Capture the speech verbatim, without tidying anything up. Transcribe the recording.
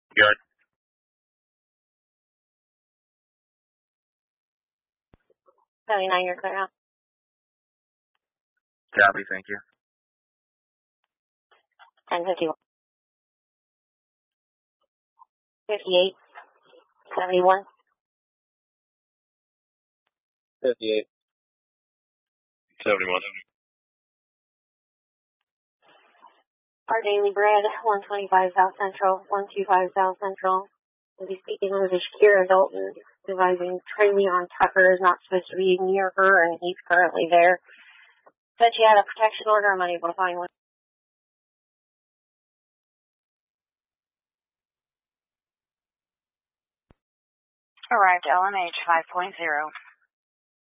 Yard. seventy-nine, you're clear out. Copy, thank you. ten fifty-one. fifty-eight. seventy-one. fifty-eight. seventy-one. Our daily bread, one twenty-five South Central, one twenty-five South Central. We'll be speaking with a Shakira Dalton, advising Traylon Tucker is not supposed to be near her, and he's currently there. Said she had a protection order. I'm unable to find one. Arrived L M H five point zero.